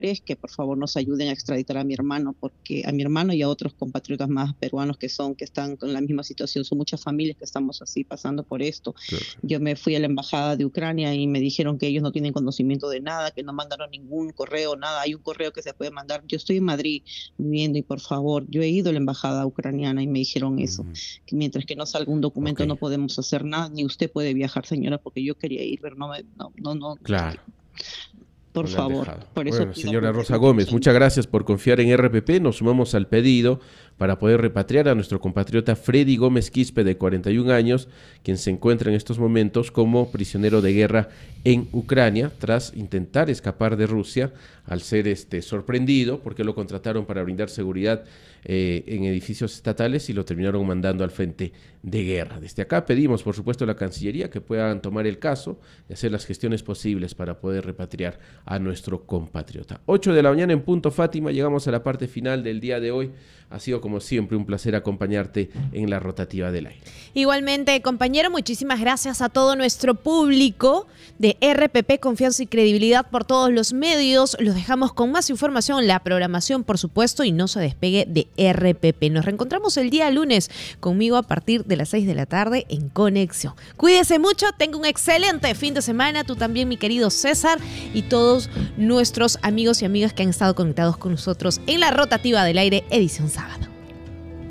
que por favor nos ayuden a extraditar a mi hermano, porque a mi hermano y a otros compatriotas más peruanos que están con la misma situación. Son muchas familias que estamos así pasando por esto. Claro. Yo me fui a la embajada de Ucrania y me dijeron que ellos no tienen conocimiento de nada, que no mandaron ningún correo, nada. Hay un correo que se puede mandar. Yo estoy en Madrid viviendo y por favor, yo he ido a la embajada ucraniana y me dijeron eso, que mientras que no salga un documento no podemos hacer nada, ni usted puede viajar, señora, porque yo quería ir, pero no. Claro. Por No le han favor, dejado. por eso Bueno, pido señora Rosa mucho Gómez, muchas gracias por confiar en RPP. Nos sumamos al pedido para poder repatriar a nuestro compatriota Freddy Gómez Quispe, de 41 años, quien se encuentra en estos momentos como prisionero de guerra en Ucrania, tras intentar escapar de Rusia al ser sorprendido, porque lo contrataron para brindar seguridad en edificios estatales y lo terminaron mandando al frente de guerra. Desde acá pedimos, por supuesto, a la Cancillería que puedan tomar el caso y hacer las gestiones posibles para poder repatriar a nuestro compatriota. 8 de la mañana en punto, Fátima. Llegamos a la parte final del día de hoy. Ha sido, como siempre, un placer acompañarte en la rotativa del aire. Igualmente, compañero, muchísimas gracias a todo nuestro público de RPP, confianza y credibilidad por todos los medios. Los dejamos con más información, la programación, por supuesto, y no se despegue de RPP. Nos reencontramos el día lunes conmigo a partir de las 6 de la tarde en Conexión. Cuídese mucho, tenga un excelente fin de semana. Tú también, mi querido César, y todos nuestros amigos y amigas que han estado conectados con nosotros en la rotativa del aire, edición sábado.